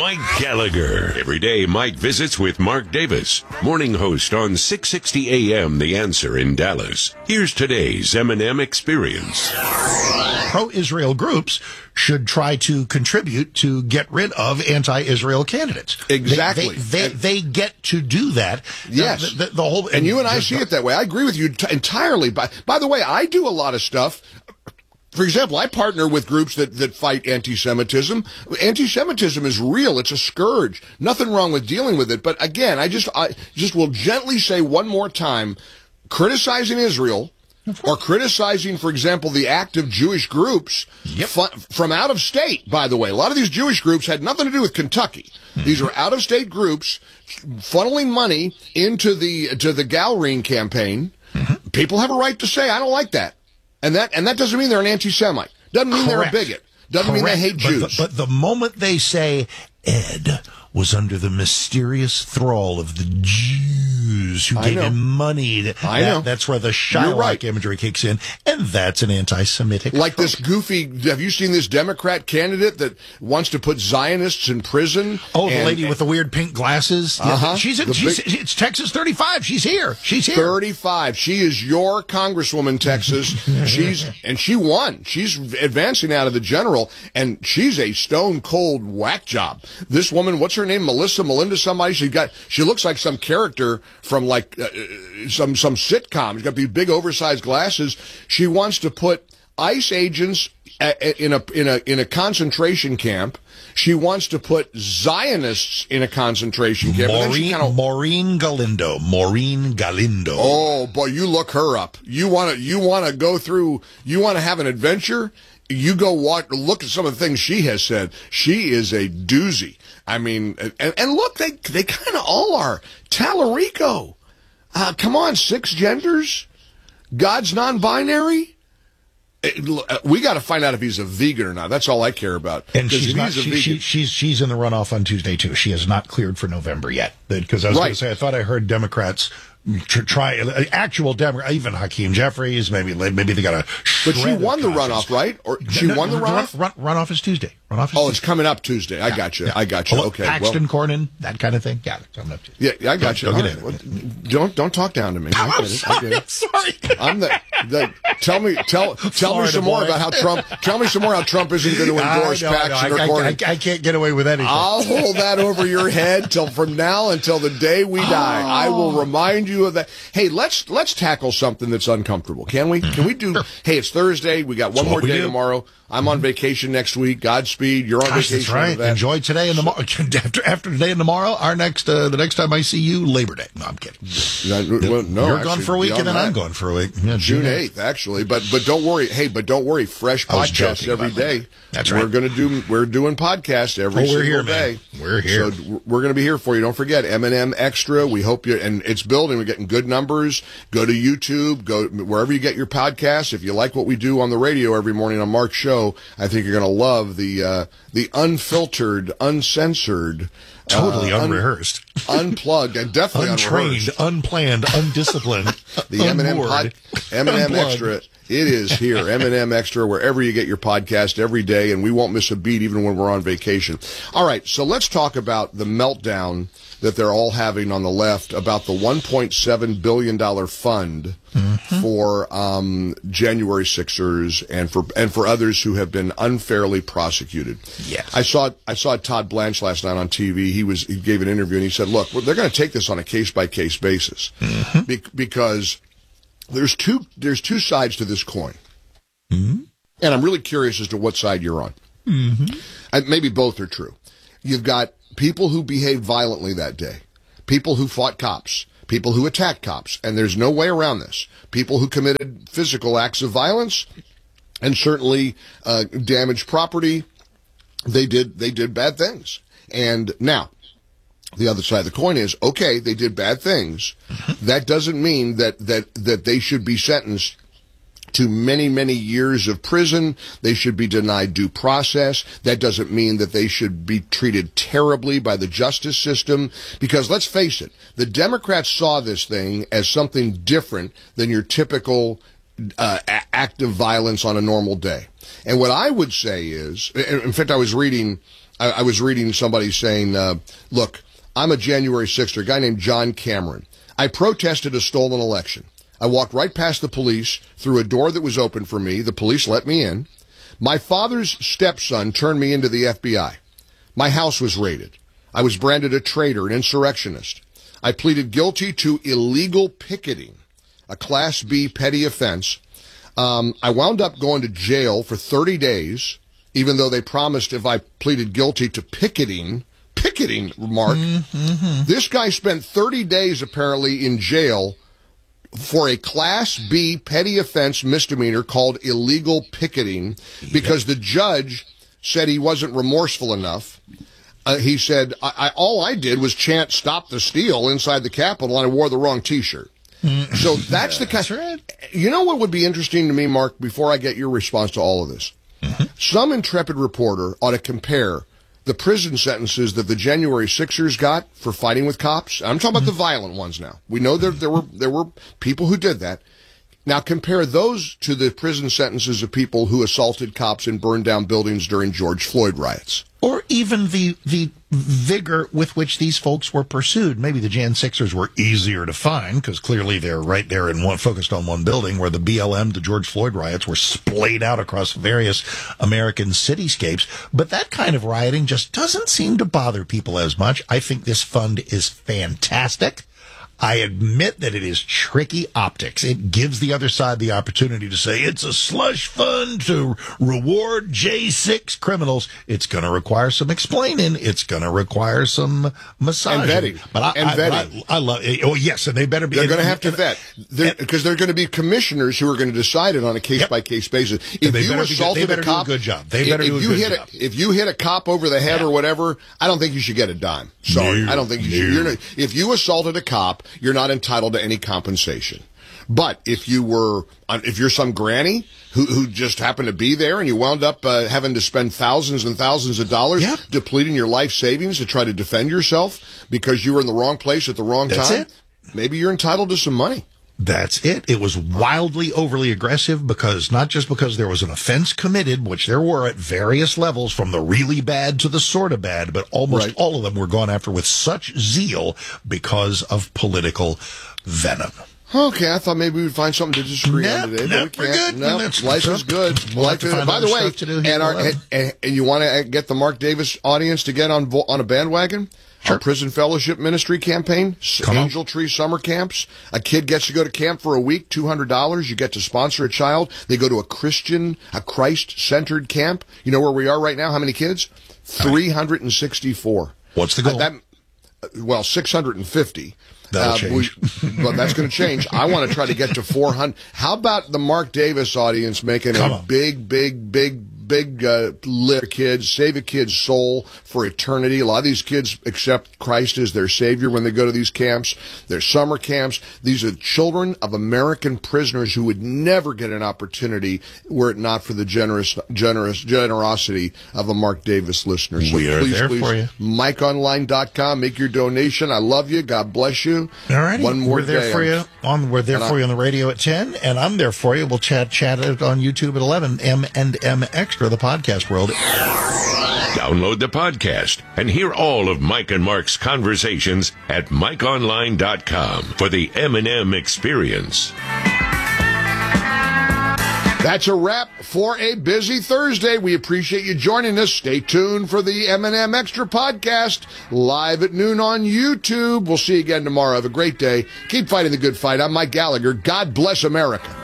Mike Gallagher. Every day, Mike visits with Mark Davis, morning host on 660 AM The Answer in Dallas. Here's today's M&M Experience. Pro-Israel groups should try to contribute to get rid of anti-Israel candidates. Exactly. They get to do that. Yes. The whole, and you and I see it that way. I agree with you entirely. By the way, I do a lot of stuff. For example, I partner with groups that fight anti-Semitism. Anti-Semitism is real. It's a scourge. Nothing wrong with dealing with it. But again, I just will gently say one more time, criticizing Israel or criticizing, for example, the active Jewish groups from out of state, by the way. A lot of these Jewish groups had nothing to do with Kentucky. Mm-hmm. These are out-of-state groups funneling money into the Gallerine campaign. Mm-hmm. People have a right to say, I don't like that. And that doesn't mean they're an anti-Semite. Doesn't mean they're a bigot. Doesn't mean they hate Jews. But the moment they say Ed was under the mysterious thrall of the Jews who gave him money, that's where the Shylock imagery kicks in, and that's an anti-Semitic. Like this goofy, have you seen this Democrat candidate that wants to put Zionists in prison? Oh, the lady with the weird pink glasses? Uh-huh. It's Texas 35. She's here. 35. She is your Congresswoman, Texas. She won. She's advancing out of the general, and she's a stone-cold whack job. This woman, what's her name? Melinda somebody. She looks like some character from like some sitcom. She's got these big oversized glasses. She wants to put ICE agents in a concentration camp. She wants to put Zionists in a concentration camp. Maureen Galindo. Oh boy, you look her up. You want to go through. You want to have an adventure. You go look at some of the things she has said. She is a doozy. I mean, and look, they kind of all are. Tallarico. Come on, 6 genders? God's non-binary? We got to find out if he's a vegan or not. That's all I care about. And she's in the runoff on Tuesday, too. She is not cleared for November yet. Because I was going to say, I thought I heard Democrats try actual Democrats, even Hakeem Jeffries, maybe they got a. But she won the runoff, right? Or she won the runoff? Runoff is Tuesday. It's coming up Tuesday. I got you. Well, okay. Paxton, Cornyn, that kind of thing. Yeah, it's coming up Tuesday. Yeah, I got you. Don't talk down to me. I'm sorry. I'm tell me some more about how Trump. Tell me some more how Trump isn't going to endorse Paxton or Cornyn. I can't get away with anything. I'll hold that over your head from now until the day we die. I will remind you of that. Hey, let's tackle something that's uncomfortable. Can we? Can we do? Sure. Hey, it's Thursday. We got one more day tomorrow. I'm on vacation next week. Godspeed. You're on vacation. That's right. Enjoy today and tomorrow. After today and tomorrow, the next time I see you, Labor Day. No, I'm kidding. No, you're gone for a week, and then I'm gone for a week. Yeah, June 8th, actually. But don't worry. Hey, don't Fresh podcasts every day. That's right. We're doing podcasts every single day. We're here. So we're going to be here for you. Don't forget M&M Extra. We hope you. And it's building. We're getting good numbers. Go to YouTube. Go wherever you get your podcasts. If you like what we do on the radio every morning on Mark's show, I think you're going to love the unfiltered, uncensored, totally unrehearsed, unplugged, and definitely untrained, unplanned, undisciplined. The M&M Extra. It is here, M&M Extra, wherever you get your podcast every day, and we won't miss a beat even when we're on vacation. All right, so let's talk about the meltdown that they're all having on the left about the $1.7 billion fund for January 6ers and for others who have been unfairly prosecuted. Yes. I saw Todd Blanche last night on TV. He gave an interview and he said, look, they're going to take this on a case-by-case basis because there's two sides to this coin. And I'm really curious as to what side you're on. Maybe both are true. You've got people who behaved violently that day, people who fought cops, people who attacked cops, and there's no way around this. People who committed physical acts of violence and certainly damaged property. They did bad things. And now, the other side of the coin is, okay, they did bad things. That doesn't mean that they should be sentenced to many, many years of prison. They should be denied due process. That doesn't mean that they should be treated terribly by the justice system. Because let's face it, the Democrats saw this thing as something different than your typical act of violence on a normal day. And what I would say is, in fact, I was reading somebody saying, look, I'm a January 6th, a guy named John Cameron. I protested a stolen election. I walked right past the police through a door that was open for me. The police let me in. My father's stepson turned me into the FBI. My house was raided. I was branded a traitor, an insurrectionist. I pleaded guilty to illegal picketing, a Class B petty offense. I wound up going to jail for 30 days, even though they promised if I pleaded guilty to picketing, Mark. Mm-hmm. This guy spent 30 days apparently in jail for a Class B petty offense misdemeanor called illegal picketing because the judge said he wasn't remorseful enough. He said, all I did was chant "Stop the Steal" inside the Capitol, and I wore the wrong T-shirt. So that's the kind. Right. You know what would be interesting to me, Mark, before I get your response to all of this? Mm-hmm. Some intrepid reporter ought to compare the prison sentences that the January 6ers got for fighting with cops. I'm talking about the violent ones now. We know there were people who did that. Now compare those to the prison sentences of people who assaulted cops and burned down buildings during George Floyd riots. Or even the vigor with which these folks were pursued. Maybe the Jan 6ers were easier to find because clearly they're right there and focused on one building, where the BLM, the George Floyd riots, were splayed out across various American cityscapes. But that kind of rioting just doesn't seem to bother people as much. I think this fund is fantastic. I admit that it is tricky optics. It gives the other side the opportunity to say it's a slush fund to reward J6 criminals. It's going to require some explaining. It's going to require some massaging. And vetting. But I love it. Oh, yes, and they better be. They're going to have to vet. Because they're going to be commissioners who are going to decide it on a case-by-case basis. If you assaulted a cop, do a good job. They better do a good job. If you hit a cop over the head or whatever, I don't think you should get a dime. Sorry. I don't think you should. If you assaulted a cop, you're not entitled to any compensation. But if you're some granny who just happened to be there and you wound up having to spend thousands and thousands of dollars depleting your life savings to try to defend yourself because you were in the wrong place at the wrong time, maybe you're entitled to some money. That's it. It was wildly overly aggressive because not just because there was an offense committed, which there were at various levels from the really bad to the sort of bad, but almost all of them were gone after with such zeal because of political venom. Okay, I thought maybe we would find something to disagree on today, but we can't. Life is good. By the way, and you want to get the Mark Davis audience to get on a bandwagon? Sure. Our Prison Fellowship Ministry campaign, Angel Tree Summer Camps. A kid gets to go to camp for a week, $200. You get to sponsor a child. They go to a Christ-centered camp. You know where we are right now? How many kids? 364. What's the goal? 650. That'll change. But that's going to change. I want to try to get to 400. How about the Mark Davis audience making a big lift for kids, save a kid's soul for eternity? A lot of these kids accept Christ as their Savior when they go to these camps. They're summer camps. These are children of American prisoners who would never get an opportunity were it not for the generosity of a Mark Davis listener. So we are there for you. MikeOnline.com. Make your donation. I love you. God bless you. All righty. One more We're there day. for you. We're there for you on the radio at 10, and I'm there for you. We'll chat it on YouTube at 11. M&M Extra, the podcast world. Download the podcast and hear all of Mike and Mark's conversations at MikeOnline.com for the M&M experience. That's a wrap for a busy Thursday. We appreciate you joining us. Stay tuned for the M&M Extra podcast live at noon on YouTube. We'll see you again tomorrow. Have a great day. Keep fighting the good fight. I'm Mike Gallagher. God bless America.